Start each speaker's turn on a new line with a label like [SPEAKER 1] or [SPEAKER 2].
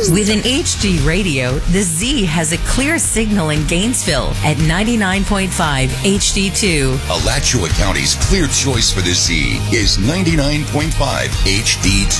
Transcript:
[SPEAKER 1] With an HD radio, the Z has a clear signal in Gainesville at 99.5 HD2.
[SPEAKER 2] Alachua County's clear choice for the Z is 99.5 HD2.